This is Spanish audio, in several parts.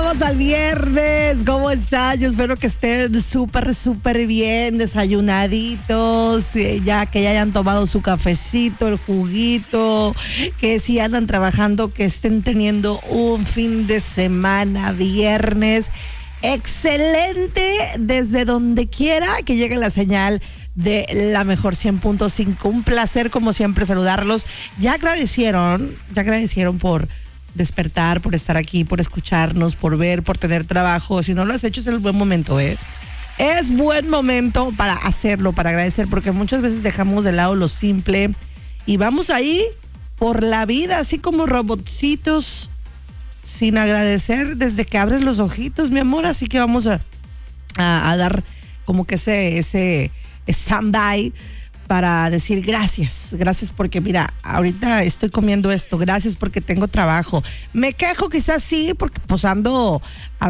llegamos al viernes. ¿Cómo están? Yo espero que estén súper bien, desayunaditos, ya que ya hayan tomado su cafecito, el juguito, que si andan trabajando, que estén teniendo un fin de semana, viernes excelente desde donde quiera que llegue la señal de la mejor 100.5. Un placer como siempre saludarlos. Ya agradecieron por despertar, por estar aquí, por escucharnos, por ver, por tener trabajo. Si no lo has hecho, es el buen momento, Es buen momento para hacerlo, para agradecer, porque muchas veces dejamos de lado lo simple y vamos ahí por la vida, así como robotcitos, sin agradecer desde que abres los ojitos, mi amor. Así que vamos a dar como que ese stand-by para decir gracias porque mira, ahorita estoy comiendo esto, gracias porque tengo trabajo. Me quejo quizás sí, porque pues ando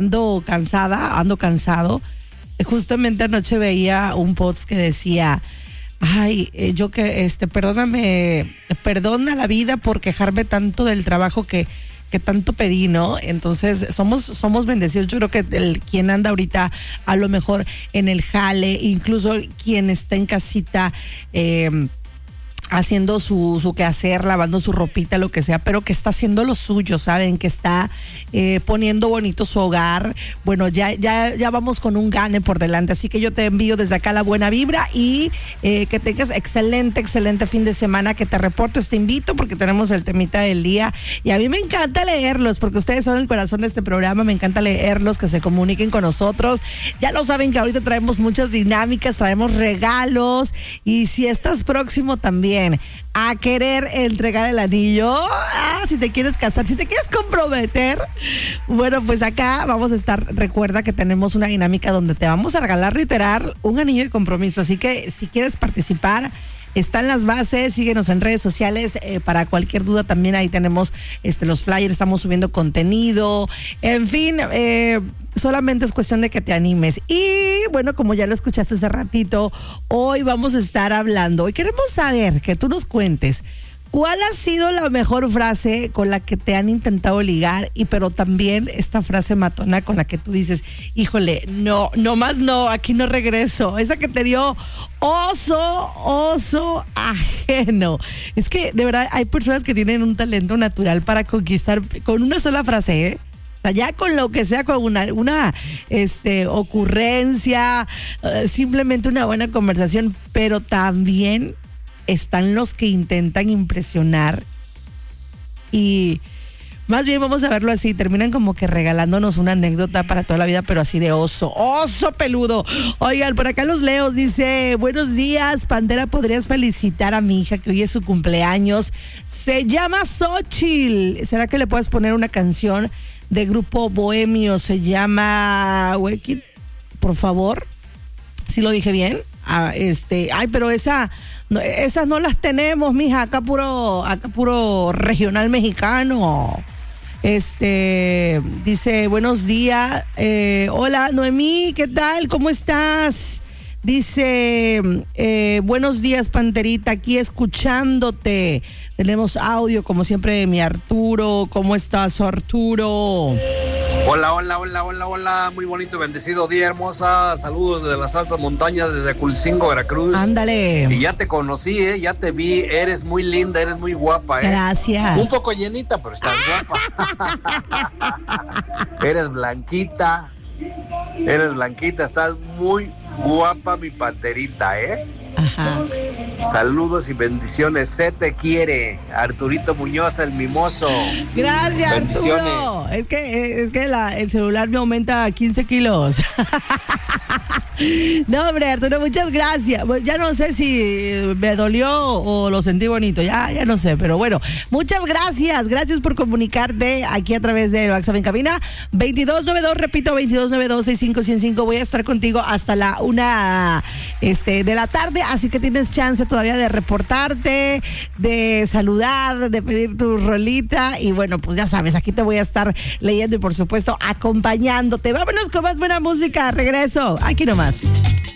cansado. Justamente anoche veía un post que decía, yo que perdona la vida por quejarme tanto del trabajo que tanto pedí, ¿no? Entonces somos bendecidos. Yo creo que quien anda ahorita a lo mejor en el jale, incluso quien está en casita haciendo su quehacer, lavando su ropita, lo que sea, pero que está haciendo lo suyo, ¿saben? Que está poniendo bonito su hogar. Bueno, ya vamos con un gane por delante, así que yo te envío desde acá la buena vibra y que tengas excelente fin de semana, que te reportes, te invito porque tenemos el temita del día y a mí me encanta leerlos porque ustedes son el corazón de este programa, me encanta leerlos, que se comuniquen con nosotros. Ya lo saben que ahorita traemos muchas dinámicas, traemos regalos y si estás próximo también a querer entregar el anillo, si te quieres casar, si te quieres comprometer, bueno, pues acá vamos a estar. Recuerda que tenemos una dinámica donde te vamos a regalar literal un anillo de compromiso, así que si quieres participar, están las bases, síguenos en redes sociales, para cualquier duda también ahí tenemos los flyers, estamos subiendo contenido, en fin, solamente es cuestión de que te animes. Y bueno, como ya lo escuchaste hace ratito, hoy vamos a estar hablando, hoy queremos saber que tú nos cuentes ¿cuál ha sido la mejor frase con la que te han intentado ligar? Pero también esta frase matona con la que tú dices, híjole, no más no, aquí no regreso. Esa que te dio oso ajeno. Es que de verdad hay personas que tienen un talento natural para conquistar con una sola frase, O sea, ya con lo que sea, con una ocurrencia, simplemente una buena conversación, pero también están los que intentan impresionar y más bien vamos a verlo así, terminan como que regalándonos una anécdota para toda la vida, pero así de oso peludo. Oigan, por acá los leos, dice, buenos días, Pantera, ¿podrías felicitar a mi hija que hoy es su cumpleaños? Se llama Xochitl. ¿Será que le puedes poner una canción de Grupo Bohemio? Se llama Wekit, por favor. ¿Sí lo dije bien? Pero esas no las tenemos, mija, acá puro regional mexicano. Dice, buenos días, hola Noemí, ¿qué tal? ¿Cómo estás? Dice, buenos días, Panterita, aquí escuchándote. Tenemos audio, como siempre, de mi Arturo. ¿Cómo estás, Arturo? Hola, muy bonito, bendecido día, hermosa. Saludos desde las altas montañas, desde Culcingo, Veracruz. Ándale. Y ya te conocí, ya te vi, eres muy linda, eres muy guapa, Gracias. Un poco llenita, pero estás guapa. Eres blanquita, estás muy guapa, mi Panterita, Ajá. Saludos y bendiciones, se te quiere, Arturito Muñoz, el mimoso. Gracias, bendiciones. Arturo. Es que el celular me aumenta 15 kilos. No, hombre, Arturo, muchas gracias. Ya no sé si me dolió o lo sentí bonito, ya no sé, pero bueno, muchas gracias. Gracias por comunicarte aquí a través de WhatsApp en cabina 2292, repito, 2292-6515. Voy a estar contigo hasta la 1 de la tarde, así que tienes chance todavía de reportarte, de saludar, de pedir tu rolita y bueno, pues ya sabes, aquí te voy a estar leyendo y por supuesto acompañándote. Vámonos con más buena música. Regreso aquí nomás.